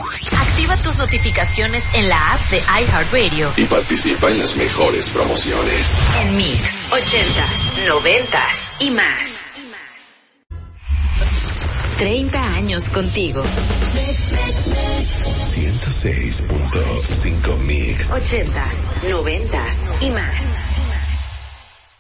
Activa tus notificaciones en la app de iHeartRadio y participa en las mejores promociones. En Mix, 80s, 90s y más. 30 años contigo. 106.5 Mix. 80s, 90s y más.